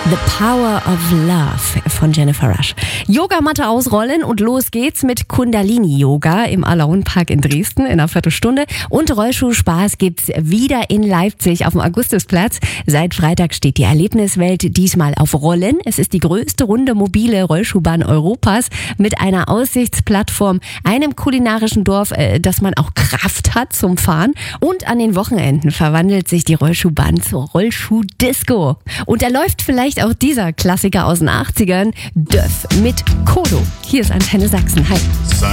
The Power of Love von Jennifer Rush. Yogamatte ausrollen und los geht's mit Kundalini-Yoga im Alaun-Park in Dresden in einer Viertelstunde. Und Rollschuhspaß gibt's wieder in Leipzig auf dem Augustusplatz. Seit Freitag steht die Erlebniswelt diesmal auf Rollen. Es ist die größte runde mobile Rollschuhbahn Europas mit einer Aussichtsplattform, einem kulinarischen Dorf, dass man auch Kraft hat zum Fahren. Und an den Wochenenden verwandelt sich die Rollschuhbahn zur Rollschuh-Disco. Und da läuft vielleicht auch dieser Klassiker aus den 80ern, Döff mit Kodo. Hier ist Antenne Sachsen. Hi.